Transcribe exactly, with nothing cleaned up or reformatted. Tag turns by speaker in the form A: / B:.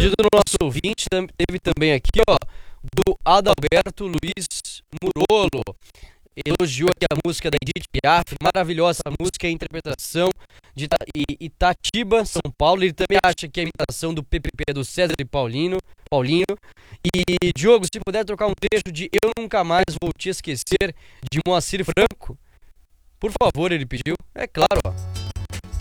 A: pedido do nosso ouvinte, teve também aqui, ó, do Adalberto Luiz Murolo. Elogiou aqui a música da Edith Piaf, maravilhosa essa música, a interpretação de Itatiba, São Paulo. Ele também acha que a imitação do P P P é do César e Paulino, Paulinho. E, Diogo, se puder trocar um trecho de Eu Nunca Mais Vou Te Esquecer, de Moacir Franco, por favor, ele pediu. É claro, ó.